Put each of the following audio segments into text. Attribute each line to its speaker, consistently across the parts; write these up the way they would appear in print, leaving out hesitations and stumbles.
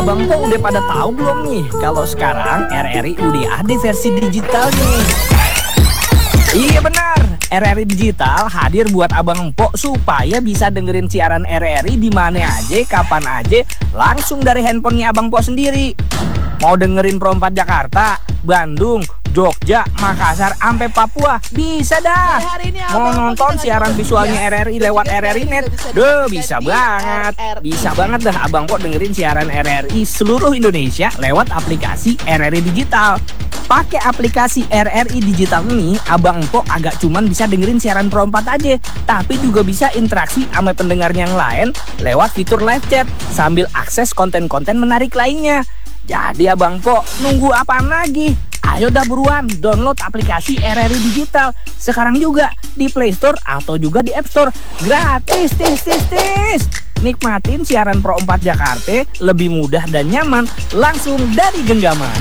Speaker 1: Bang Po udah pada tahu belum nih kalau sekarang RRI udah ada versi digitalnya? Iya benar, RRI Digital hadir buat Abang Po supaya bisa dengerin siaran RRI di mana aja, kapan aja, langsung dari handphonenya Abang Po sendiri. Mau dengerin Pro 4 Jakarta, Bandung, Jogja, Makassar, sampai Papua, bisa dah. Mau nonton siaran visualnya RRI lewat RRI Net, bisa banget. Bisa banget dah Abang Po dengerin siaran RRI seluruh Indonesia lewat aplikasi RRI Digital. Pakai aplikasi RRI Digital ini, Abang Po agak cuman bisa dengerin siaran Pro 4 aja, tapi juga bisa interaksi sama pendengar yang lain lewat fitur live chat sambil akses konten-konten menarik lainnya. Jadi Abang Po nunggu apaan lagi? Ayo dah buruan download aplikasi RRI Digital sekarang juga di Play Store atau juga di App Store. Gratis, tis. Nikmatin siaran Pro 4 Jakarta lebih mudah dan nyaman langsung dari genggaman.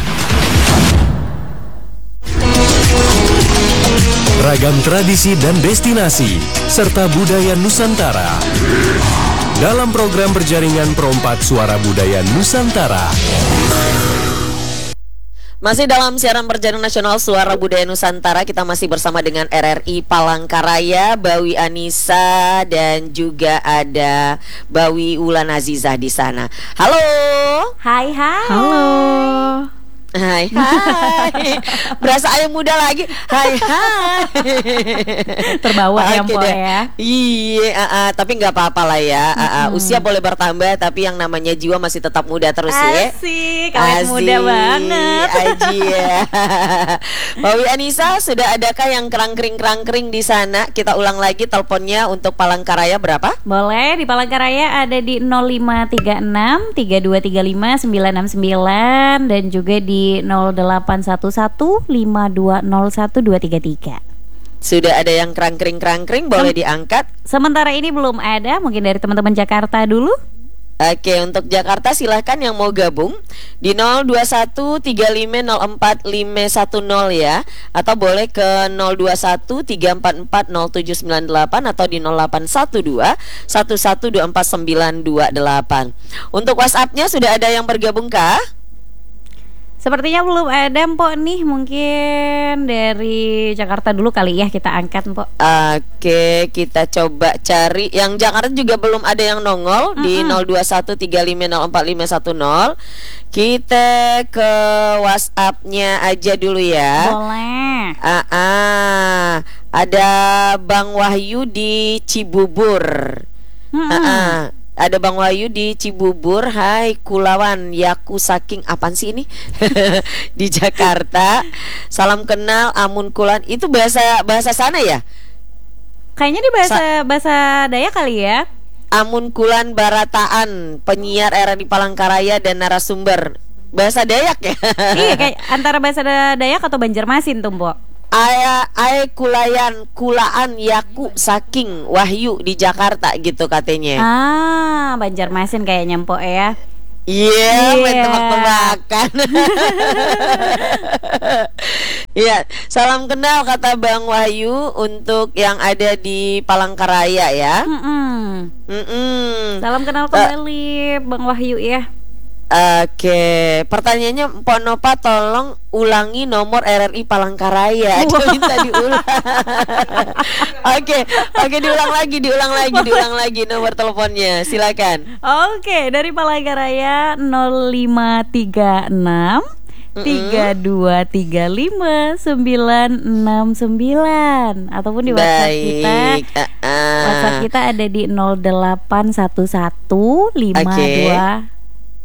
Speaker 2: Ragam tradisi dan destinasi serta budaya Nusantara dalam program berjaringan Pro 4 Suara Budaya Nusantara.
Speaker 3: Masih dalam siaran berjaringan nasional Suara Budaya Nusantara, kita masih bersama dengan RRI Palangkaraya, Bawi Anissa dan juga ada Bawi Wulan Azizah di sana. Halo.
Speaker 4: Hai.
Speaker 5: Halo.
Speaker 3: Hai. Berasa ayam muda lagi. Hai.
Speaker 4: Terbawa ya Mpok ya.
Speaker 3: Iya, tapi nggak apa-apa lah ya. Usia boleh bertambah, tapi yang namanya jiwa masih tetap muda terus ya.
Speaker 4: Asik, awet muda banget.
Speaker 3: Aji ya. Bawi Anissa, sudah adakah yang kerangkring di sana? Kita ulang lagi teleponnya untuk Palangkaraya berapa?
Speaker 4: Boleh, di Palangkaraya ada di 0536 3235 969 dan juga di 0811 5201 233.
Speaker 3: Sudah ada yang kerangkring, boleh diangkat.
Speaker 4: Sementara ini belum ada, mungkin dari teman-teman Jakarta dulu.
Speaker 3: Oke, untuk Jakarta silahkan yang mau gabung di 02135045510 ya, atau boleh ke 02134407998 atau di 0812 11249928. Untuk WhatsApp-nya sudah ada yang bergabung kah?
Speaker 4: Sepertinya belum ada Mpok nih, mungkin dari Jakarta dulu kali ya kita angkat Mpok.
Speaker 3: Oke, kita coba cari. Yang Jakarta juga belum ada yang nongol di 02135045510. Kita ke WhatsApp-nya aja dulu ya.
Speaker 4: Boleh.
Speaker 3: Ada Bang Wahyu di Cibubur. Ada Bang Wahyu di Cibubur. Hai Kulawan Yaku saking apaan sih ini? Di Jakarta. Salam kenal Amun Kulan. Itu bahasa sana ya?
Speaker 4: Kayaknya di bahasa Dayak kali ya.
Speaker 3: Amun Kulan Barataan, penyiar RRI Palangkaraya dan narasumber. Bahasa Dayak ya?
Speaker 4: Iya, kayak antara bahasa Dayak atau Banjarmasin tuh Mbok.
Speaker 3: Kulaan Yaku saking Wahyu di Jakarta gitu katanya.
Speaker 4: Banjarmasin kayaknya Mpok ya.
Speaker 3: Iya, main tebak-tebakan. Iya, salam kenal kata Bang Wahyu untuk yang ada di Palangkaraya ya.
Speaker 4: Salam kenal kembali Bang Wahyu ya.
Speaker 3: Oke, pertanyaannya Mpok Nopa tolong ulangi nomor RRI Palangkaraya. Minta diulang. Oke, diulang lagi nomor teleponnya. Silakan.
Speaker 4: Oke, dari Palangkaraya 0536 3235 969 ataupun di WhatsApp kita. WhatsApp kita ada di 0811 52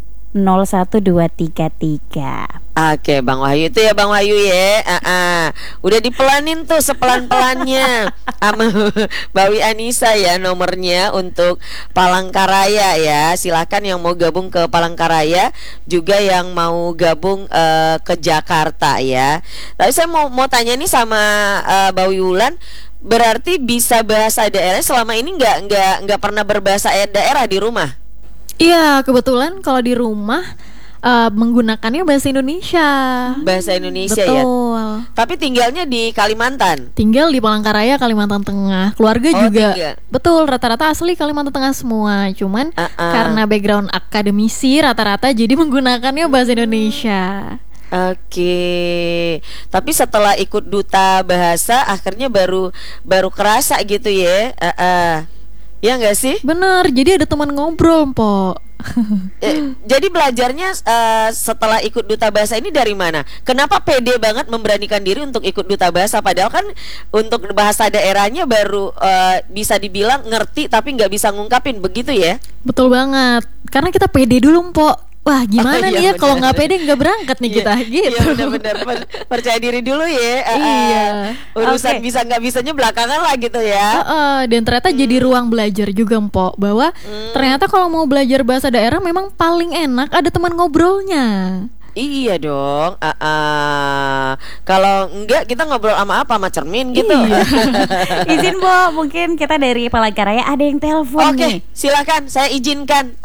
Speaker 4: 01233.
Speaker 3: Oke, Bang Wahyu itu ya Bang Wahyu ya. Udah dipelanin tuh sepelan-pelannya sama Bawi Anissa ya nomornya untuk Palangkaraya ya. Silahkan yang mau gabung ke Palangkaraya, juga yang mau gabung ke Jakarta ya. Tapi saya mau tanya nih sama Bawi Wulan, berarti bisa bahasa daerah selama ini nggak pernah berbahasa daerah di rumah?
Speaker 5: Iya, kebetulan kalau di rumah menggunakannya bahasa Indonesia.
Speaker 3: Bahasa Indonesia ya.
Speaker 5: Betul.
Speaker 3: Tapi tinggalnya di Kalimantan.
Speaker 5: Tinggal di Palangkaraya, Kalimantan Tengah. Keluarga juga
Speaker 3: tinggal.
Speaker 5: betul, rata-rata asli Kalimantan Tengah semua. Cuman karena background akademisi rata-rata jadi menggunakannya bahasa Indonesia.
Speaker 3: Oke. Tapi setelah ikut duta bahasa akhirnya baru kerasa gitu ya. Ya nggak sih?
Speaker 5: Bener, jadi ada teman ngobrol, Po.
Speaker 3: Jadi belajarnya setelah ikut duta bahasa ini dari mana? Kenapa pede banget memberanikan diri untuk ikut duta bahasa? Padahal kan untuk bahasa daerahnya baru bisa dibilang ngerti tapi nggak bisa ngungkapin, begitu ya?
Speaker 5: Betul banget. Karena kita pede dulu, Po. Wah, gimana nih ya kalau nggak pede nggak berangkat nih kita, gitu.
Speaker 3: Iya, benar-benar percaya diri dulu ya.
Speaker 5: Iya.
Speaker 3: Urusan bisa nggak bisanya belakangan lah gitu ya.
Speaker 5: Dan ternyata jadi ruang belajar juga, Mpok, bahwa ternyata kalau mau belajar bahasa daerah memang paling enak ada teman ngobrolnya.
Speaker 3: Iya dong. Kalau enggak kita ngobrol sama apa? Sama cermin gitu.
Speaker 4: Iya. Izin, Bo, mungkin kita dari Palangkaraya ada yang telepon nih.
Speaker 3: Oke, silakan saya izinkan.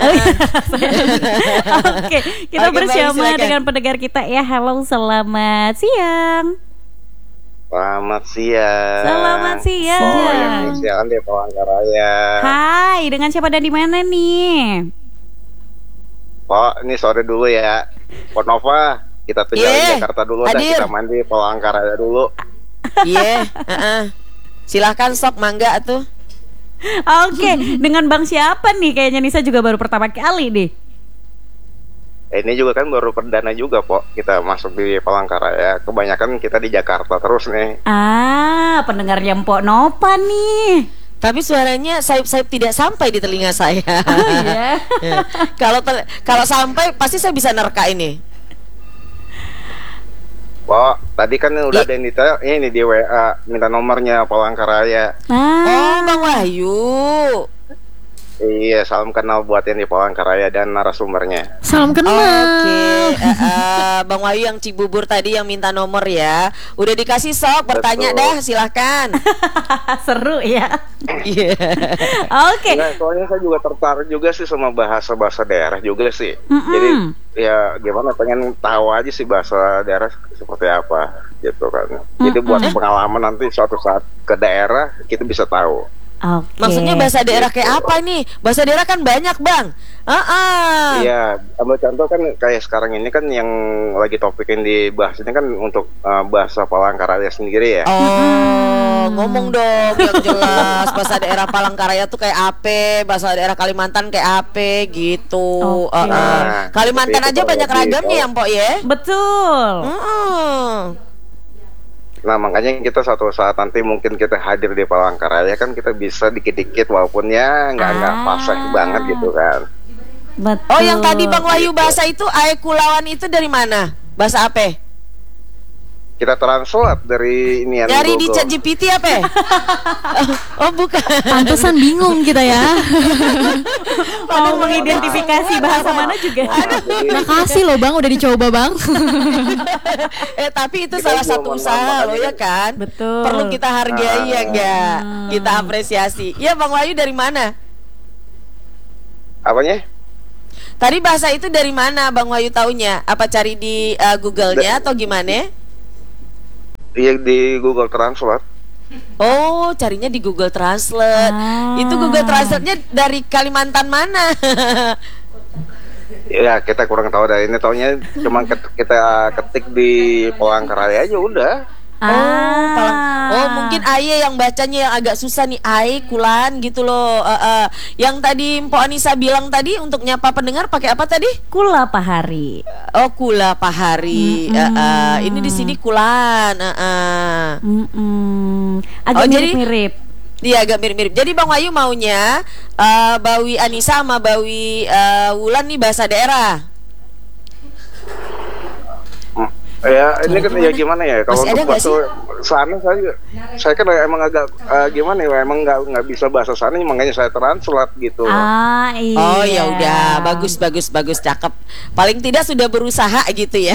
Speaker 4: Oke, kita
Speaker 3: Oke,
Speaker 4: bersama
Speaker 3: baik, silakan.
Speaker 4: dengan pendengar kita ya. Halo, selamat siang.
Speaker 6: Selamat siang.
Speaker 4: Selamat siang.
Speaker 6: Oh, yang siang di Palangkaraya.
Speaker 4: Hai, dengan siapa dan di mana nih?
Speaker 6: Pak, ini sore dulu ya. Pak Nova, kita tinggal di Jakarta dulu dan
Speaker 3: hadir.
Speaker 6: kita mandi Palangkaraya dulu.
Speaker 3: Iya, silahkan sok mangga tuh.
Speaker 4: Oke, dengan Bang siapa nih? Kayaknya Nisa juga baru pertama kali nih.
Speaker 6: Ini juga kan baru perdana juga, Pok. Kita masuk di Palangkaraya. Kebanyakan kita di Jakarta terus nih.
Speaker 4: Pendengarnya Mpok Nova nih.
Speaker 3: Tapi suaranya sayup-sayup tidak sampai di telinga saya.
Speaker 4: Oh iya.
Speaker 3: Kalau sampai pasti saya bisa nerka ini.
Speaker 6: Pok, tadi kan udah ada yang ini di WA minta nomornya Palangkaraya.
Speaker 3: Oh, Bang Wahyu.
Speaker 6: Iya, salam kenal buat yang di Palangkaraya dan narasumbernya.
Speaker 5: Salam kenal.
Speaker 3: Oke, Bang Wahyu yang Cibubur tadi yang minta nomor ya. Udah dikasih sok, bertanya
Speaker 6: Betul.
Speaker 3: dah, silahkan.
Speaker 4: Seru ya.
Speaker 3: Iya.
Speaker 4: Oke.
Speaker 6: Nah, soalnya saya juga tertarik juga sih sama bahasa-bahasa daerah juga sih. Jadi ya gimana, pengen tahu aja sih bahasa daerah seperti apa gitu kan. Jadi buat pengalaman nanti suatu saat ke daerah kita bisa tahu.
Speaker 4: Oke.
Speaker 3: Maksudnya bahasa daerah kayak apa nih? Bahasa daerah kan banyak, Bang.
Speaker 6: Iya, ambil contoh kan kayak sekarang ini kan yang lagi topik yang dibahas ini kan untuk bahasa Palangkaraya sendiri ya.
Speaker 3: Oh, ngomong dong yang jelas. Bahasa daerah Palangkaraya tuh kayak apa? Bahasa daerah Kalimantan kayak apa gitu.
Speaker 4: Oke.
Speaker 3: Kalimantan
Speaker 6: Tapi itu
Speaker 3: aja banyak
Speaker 6: kalau
Speaker 3: ragamnya ya, Mpok ya.
Speaker 4: Betul.
Speaker 6: Nah, makanya kita suatu saat nanti mungkin kita hadir di Palangkaraya kan kita bisa dikit-dikit walaupun ya nggak fasih banget gitu kan.
Speaker 4: Betul.
Speaker 3: Oh, yang tadi Bang Wahyu bahasa itu Aekulawan itu dari mana? Bahasa apa?
Speaker 6: Kita translate dari ini
Speaker 3: Dari di
Speaker 6: Google.
Speaker 3: ChatGPT apa? Oh, bukan.
Speaker 5: Pantesan bingung kita ya.
Speaker 4: Mau mengidentifikasi bahasa mana juga.
Speaker 5: Makasih loh, Bang, udah dicoba, Bang.
Speaker 3: Tapi itu
Speaker 6: Kita
Speaker 3: salah
Speaker 6: juga
Speaker 3: satu
Speaker 6: mau
Speaker 3: usaha
Speaker 6: nambah
Speaker 3: lo
Speaker 6: lagi
Speaker 3: ya kan.
Speaker 4: Betul.
Speaker 3: Perlu kita hargai ya enggak? Kita apresiasi. Ya, Bang Wahyu dari mana?
Speaker 6: Apanya?
Speaker 3: Tadi bahasa itu dari mana Bang Wahyu taunya? Apa cari di Google-nya atau gimana?
Speaker 6: Iya, di Google Translate.
Speaker 3: Oh, carinya di Google Translate. Itu Google Translate-nya dari Kalimantan mana?
Speaker 6: Ya, kita kurang tahu dari ini, taunya cuma kita ketik di Palangkaraya aja udah.
Speaker 3: Oh, mungkin Aye yang bacanya yang agak susah nih, Aye Kulan gitu loh. Yang tadi Mpok Anissa bilang tadi untuk nyapa pendengar pakai apa tadi?
Speaker 4: Kula Pahari.
Speaker 3: Oh, Kula Pahari. Ini di sini Kulan.
Speaker 4: Agak
Speaker 3: Oh, jadi-
Speaker 4: mirip-mirip.
Speaker 3: Iya, agak mirip-mirip. Jadi Bang Wahyu maunya Bawi Anissa sama Bawi Wulan nih bahasa daerah.
Speaker 6: Ya, ini kan ya gimana ya, kalau
Speaker 3: Masih ada
Speaker 6: untuk
Speaker 3: nggak
Speaker 6: bahasa sana saya kan emang agak gimana ya, emang nggak bisa bahasa sana, makanya saya translate gitu.
Speaker 4: Iya.
Speaker 3: Oh, ya udah, bagus cakep. Paling tidak sudah berusaha gitu ya.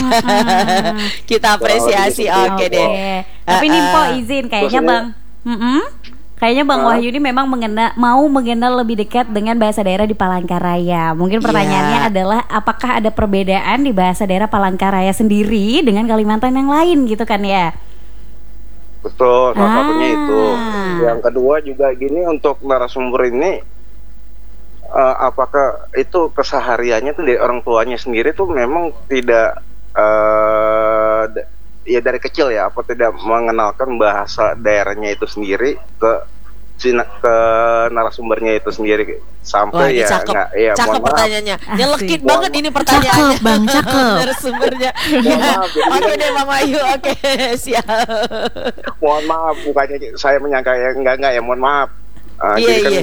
Speaker 3: Kita apresiasi.
Speaker 6: Oh,
Speaker 3: Oke
Speaker 6: gitu.
Speaker 3: deh.
Speaker 4: Tapi nih Mpok izin kayaknya
Speaker 6: Terus ini-
Speaker 4: Bang. Kayaknya Bang Wahyu ini memang mau mengenal lebih dekat dengan bahasa daerah di Palangkaraya. Mungkin pertanyaannya adalah apakah ada perbedaan di bahasa daerah Palangkaraya sendiri dengan Kalimantan yang lain gitu kan ya?
Speaker 6: Betul, salah satunya itu. Yang kedua juga gini, untuk narasumber ini apakah itu kesehariannya tuh dari orang tuanya sendiri tuh memang tidak ya dari kecil ya, apa tidak mengenalkan bahasa daerahnya itu sendiri ke narasumbernya itu sendiri sampai ya nggak ya.
Speaker 3: Cakep pertanyaannya, nyelekit banget ini pertanyaannya.
Speaker 5: Cakep bang, cakep.
Speaker 3: Narasumbernya. Oke deh Bang Wahyu, oke siap.
Speaker 6: Mohon maaf, bukannya saya menyangka ya, enggak ya, mohon maaf. Jadi kan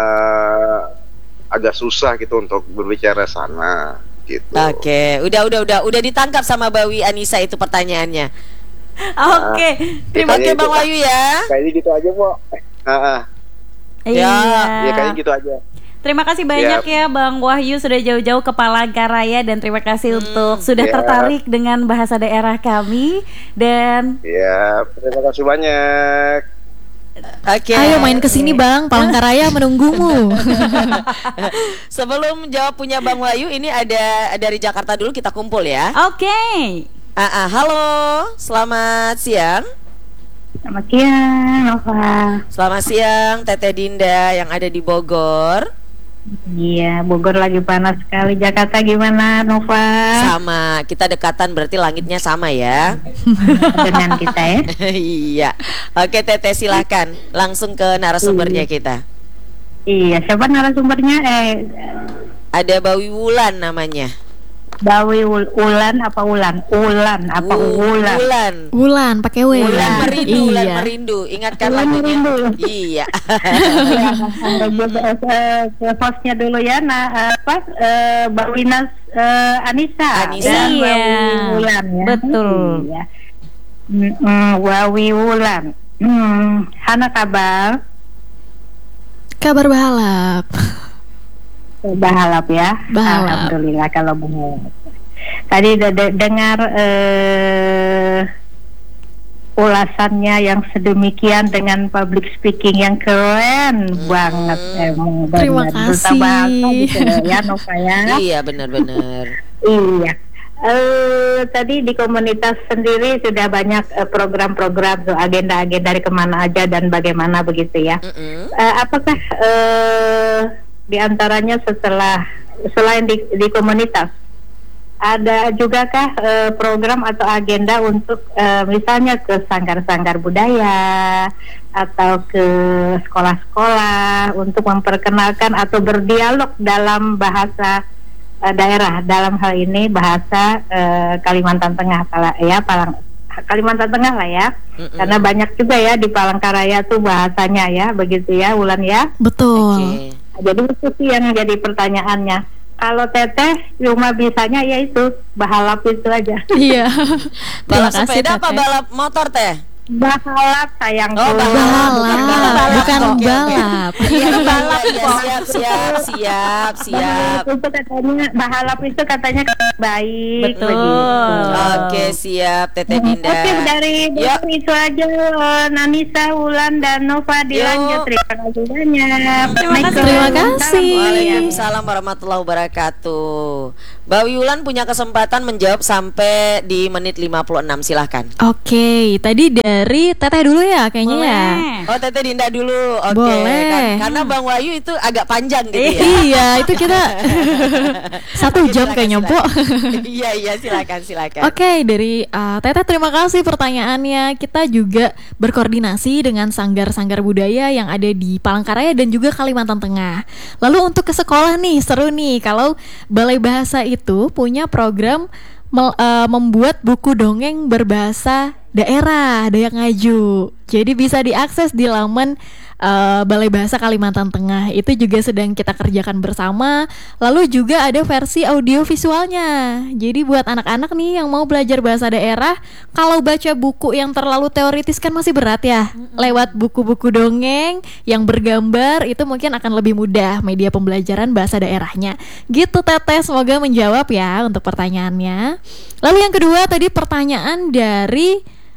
Speaker 6: agak susah gitu untuk berbicara sana gitu.
Speaker 3: Oke, udah ditangkap sama Bawi Anissa itu pertanyaannya.
Speaker 4: Oke,
Speaker 3: terima kasih Bang Wahyu ya.
Speaker 6: Kayaknya gitu aja, Bu.
Speaker 4: Iya.
Speaker 6: Ya kayaknya gitu aja.
Speaker 4: Terima kasih banyak ya Bang Wahyu sudah jauh-jauh ke Palangkaraya, dan terima kasih untuk sudah tertarik dengan bahasa daerah kami. Dan
Speaker 6: terima kasih banyak.
Speaker 3: Oke.
Speaker 5: Ayo main ke sini Bang, Palangkaraya menunggumu.
Speaker 3: Sebelum jawab punya Bang Wahyu, ini ada dari Jakarta dulu, kita kumpul ya.
Speaker 4: Oke.
Speaker 3: Halo, selamat siang.
Speaker 7: Selamat siang, Nova.
Speaker 3: Selamat siang, Teteh Dinda yang ada di Bogor.
Speaker 7: Iya, Bogor lagi panas sekali. Jakarta gimana, Nova?
Speaker 3: Sama, kita dekatan berarti langitnya sama ya.
Speaker 7: Dengan kita ya.
Speaker 3: Iya. Oke Teteh, silakan langsung ke narasumbernya kita.
Speaker 7: Iya, siapa narasumbernya?
Speaker 3: Ada Bawi Wulan namanya.
Speaker 7: Bawi Ulan apa Ulan? Ulan apa Ulan?
Speaker 5: Wulan pakai W.
Speaker 3: Wulan Merindu, Wulan
Speaker 5: Iya.
Speaker 3: Merindu. Ingatkan
Speaker 7: Wulan
Speaker 3: lagunya.
Speaker 7: Merindu.
Speaker 3: Iya.
Speaker 7: Hostnya dulu ya. Bawi Anissa.
Speaker 3: Anissa.
Speaker 7: Dan
Speaker 4: Iya.
Speaker 7: Bawi Ulan ya.
Speaker 4: Betul.
Speaker 7: Iya. Bawi Ulan. Hana kabar?
Speaker 5: Kabar balap.
Speaker 7: Bahalap ya.
Speaker 5: Bahalap.
Speaker 7: Alhamdulillah kalau bunga. Tadi dengar ulasannya yang sedemikian dengan public speaking yang keren banget, emang
Speaker 5: Terima
Speaker 7: benar. Duta
Speaker 5: kasih.
Speaker 7: bahasa gitu ya, Nova ya.
Speaker 3: Iya, benar-benar.
Speaker 7: Iya. Tadi di komunitas sendiri sudah banyak program-program, agenda-agenda dari kemana aja dan bagaimana begitu ya. Apakah di antaranya selain di komunitas ada juga kah program atau agenda untuk misalnya ke sanggar-sanggar budaya atau ke sekolah-sekolah untuk memperkenalkan atau berdialog dalam bahasa daerah, dalam hal ini bahasa Kalimantan Tengah ya, Kalimantan Tengah lah ya. Karena banyak juga ya di Palangkaraya tuh bahasanya ya, begitu ya Wulan ya.
Speaker 5: Betul.
Speaker 7: Jadi itu sih yang jadi pertanyaannya. Kalau Teteh cuma bisanya yaitu bahalap itu aja.
Speaker 5: Iya. Terima
Speaker 3: Balap
Speaker 5: kasih
Speaker 3: sepeda apa
Speaker 5: Teteh.
Speaker 3: balap motor Teh?
Speaker 7: Bahalap sayangku.
Speaker 3: Balap.
Speaker 5: Bukan
Speaker 3: Oke.
Speaker 5: balap.
Speaker 3: Iya, balap. Siap.
Speaker 7: Itu katanya bahalap itu katanya baik.
Speaker 4: Betul.
Speaker 7: begitu.
Speaker 3: Oke, siap Teteh Dinda.
Speaker 7: Oke, dari itu aja Nanisa, Wulan dan Nova dilanjut. Terima kasih banyak.
Speaker 5: Terima kasih.
Speaker 3: Waalaikumsalam warahmatullahi wabarakatuh. Mbak Wulan punya kesempatan menjawab sampai di menit 56, silahkan.
Speaker 5: Oke, tadi dari Teteh dulu ya kayaknya ya.
Speaker 3: Oh, Teteh Dinda dulu. Oke.
Speaker 5: Boleh.
Speaker 3: Karena Bang Wahyu itu agak panjang gitu ya.
Speaker 5: Iya, itu kita 1 jam kayaknya, Po.
Speaker 3: Iya, silakan.
Speaker 5: Oke, dari Teteh terima kasih pertanyaannya. Kita juga berkoordinasi dengan sanggar-sanggar budaya yang ada di Palangkaraya dan juga Kalimantan Tengah. Lalu untuk ke sekolah nih, seru nih kalau Balai Bahasa itu punya program membuat buku dongeng berbahasa daerah Dayak Ngaju. Jadi bisa diakses di laman Balai Bahasa Kalimantan Tengah. Itu juga sedang kita kerjakan bersama. Lalu juga ada versi audio visualnya. Jadi buat anak-anak nih yang mau belajar bahasa daerah, kalau baca buku yang terlalu teoritis kan masih berat ya. Lewat buku-buku dongeng yang bergambar itu mungkin akan lebih mudah media pembelajaran bahasa daerahnya. Gitu Teteh, semoga menjawab ya untuk pertanyaannya. Lalu yang kedua tadi pertanyaan dari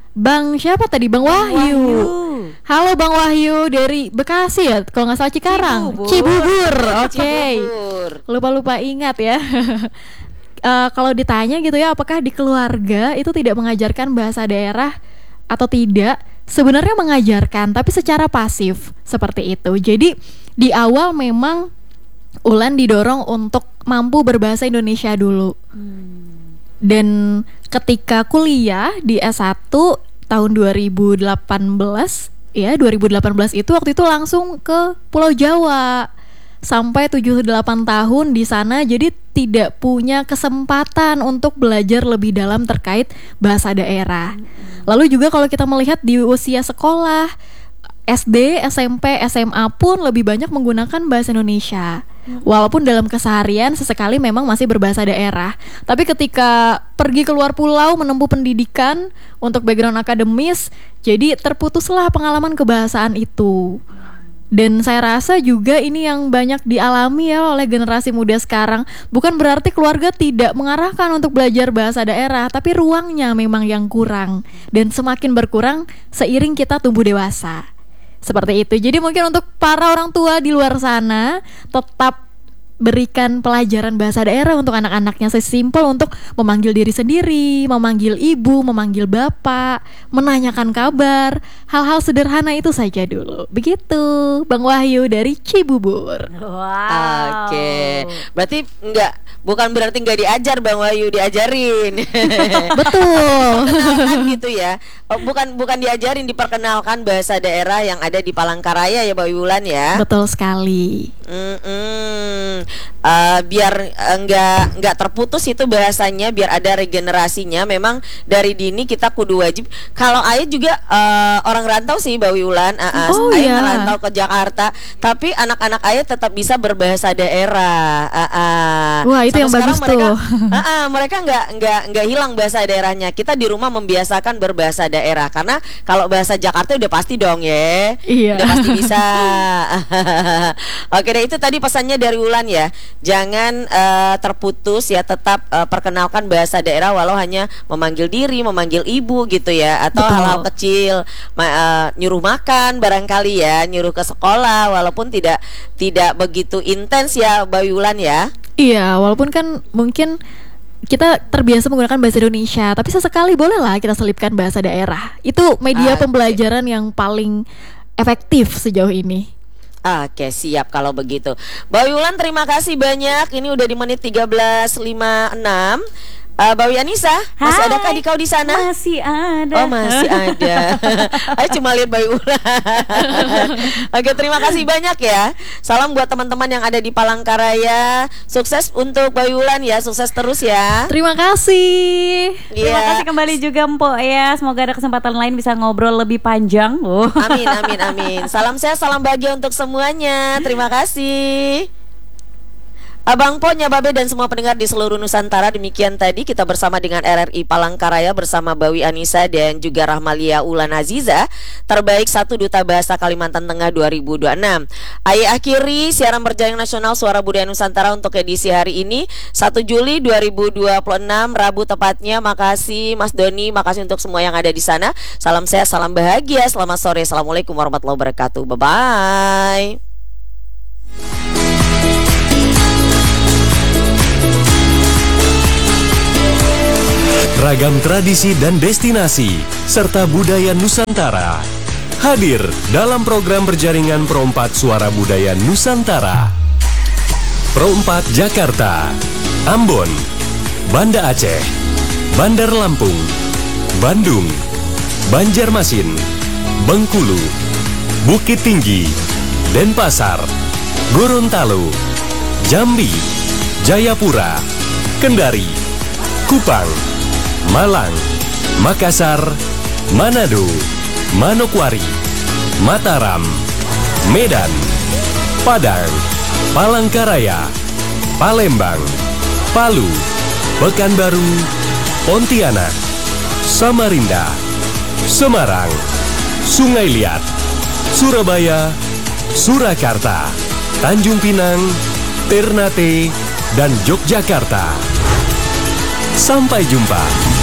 Speaker 5: Bang siapa tadi? Bang Wahyu. Halo Bang Wahyu dari Bekasi ya, kalau nggak salah Cikarang. Cibubur. Oke. Lupa ingat ya. Kalau ditanya gitu ya, apakah di keluarga itu tidak mengajarkan bahasa daerah atau tidak? Sebenarnya mengajarkan, tapi secara pasif seperti itu. Jadi di awal memang Ulan didorong untuk mampu berbahasa Indonesia dulu. Dan ketika kuliah di S1 tahun 2018 ya, 2018 itu waktu itu langsung ke Pulau Jawa. Sampai 7-8 tahun di sana, jadi tidak punya kesempatan untuk belajar lebih dalam terkait bahasa daerah. Lalu juga kalau kita melihat di usia sekolah, SD, SMP, SMA pun lebih banyak menggunakan bahasa Indonesia. Walaupun dalam keseharian sesekali memang masih berbahasa daerah. Tapi ketika pergi keluar pulau menempuh pendidikan untuk background akademis, jadi terputuslah pengalaman kebahasaan itu. Dan saya rasa juga ini yang banyak dialami ya oleh generasi muda sekarang. Bukan berarti keluarga tidak mengarahkan untuk belajar bahasa daerah, tapi ruangnya memang yang kurang. Dan semakin berkurang seiring kita tumbuh dewasa. Seperti itu. Jadi mungkin untuk para orang tua di luar sana, tetap berikan pelajaran bahasa daerah untuk anak-anaknya. Sesimpel untuk memanggil diri sendiri, memanggil ibu, memanggil bapak, menanyakan kabar. Hal-hal sederhana itu saja dulu. Begitu Bang Wahyu dari Cibubur.
Speaker 4: Wow.
Speaker 3: Oke. Berarti bukan berarti nggak diajar Bang Wahyu, diajarin.
Speaker 5: Betul.
Speaker 3: Diperkenalkan gitu ya. Bukan diajarin, diperkenalkan bahasa daerah yang ada di Palangkaraya ya Mbak Wulan ya.
Speaker 5: Betul sekali.
Speaker 3: Biar nggak terputus itu bahasanya, biar ada regenerasinya. Memang dari dini kita kudu wajib. Kalau Ayah juga orang rantau sih Mbak Wulan. Ayah ngerantau ke Jakarta, tapi anak-anak Ayah tetap bisa berbahasa daerah.
Speaker 5: Wah, itu yang bagus
Speaker 3: mereka,
Speaker 5: tuh.
Speaker 3: Mereka nggak hilang bahasa daerahnya. Kita di rumah membiasakan berbahasa daerah, karena kalau bahasa Jakarta udah pasti dong ya.
Speaker 5: Iya.
Speaker 3: Udah pasti bisa. Oke deh, itu tadi pesannya dari Wulan ya. Jangan terputus ya, tetap perkenalkan bahasa daerah walau hanya memanggil diri, memanggil ibu gitu ya, atau
Speaker 5: Betul.
Speaker 3: hal-hal kecil, nyuruh makan barangkali ya, nyuruh ke sekolah walaupun tidak begitu intens ya Mbak Wulan ya.
Speaker 5: Iya, walaupun kan mungkin kita terbiasa menggunakan bahasa Indonesia, tapi sesekali bolehlah kita selipkan bahasa daerah. Itu media pembelajaran yang paling efektif sejauh ini.
Speaker 3: Oke, siap kalau begitu. Mbak Wulan terima kasih banyak. Ini udah di menit 13.56. Mbak Yanisa, masih adakah di kau di sana?
Speaker 4: Masih ada.
Speaker 3: Oh, masih ada. Ayo cuma lihat Mbak Wulan. Oke, terima kasih banyak ya. Salam buat teman-teman yang ada di Palangkaraya. Sukses untuk Mbak Wulan ya, sukses terus ya.
Speaker 5: Terima kasih.
Speaker 4: Terima kasih kembali juga Mpok ya. Semoga ada kesempatan lain bisa ngobrol lebih panjang.
Speaker 3: Amin. Salam sehat, salam bahagia untuk semuanya. Terima kasih. Abang Po, Nyababe dan semua pendengar di seluruh Nusantara, demikian tadi kita bersama dengan RRI Palangkaraya bersama Bawi Anissa dan juga Rahmalia Ulan Aziza, terbaik 1 Duta Bahasa Kalimantan Tengah 2026. Ayah akhiri siaran berjaring nasional Suara Budaya Nusantara untuk edisi hari ini 1 Juli 2026 Rabu tepatnya. Makasih Mas Doni, makasih untuk semua yang ada di sana. Salam sehat, salam bahagia, selamat sore. Assalamualaikum warahmatullahi wabarakatuh. Bye-bye.
Speaker 2: Ragam tradisi dan destinasi, serta budaya Nusantara hadir dalam program berjaringan Pro 4 Suara Budaya Nusantara. Pro 4 Jakarta, Ambon, Banda Aceh, Bandar Lampung, Bandung, Banjarmasin, Bengkulu, Bukit Tinggi, Denpasar, Gorontalo, Jambi, Jayapura, Kendari, Kupang, Malang, Makassar, Manado, Manokwari, Mataram, Medan, Padang, Palangkaraya, Palembang, Palu, Pekanbaru, Pontianak, Samarinda, Semarang, Sungai Liat, Surabaya, Surakarta, Tanjung Pinang, Ternate, dan Yogyakarta. Sampai jumpa.